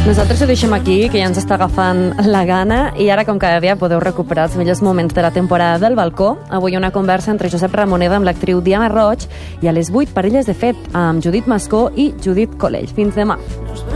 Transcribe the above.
Nosaltres ho deixem aquí, que ja ens està agafant la gana, i ara, com cada dia, podeu recuperar els millors moments de la temporada del balcó. Avui una conversa entre Josep Ramoneda amb l'actriu Diana Roig i a les 8 Parelles de fet, amb Judit Mascó i Judit Colell. Fins demà.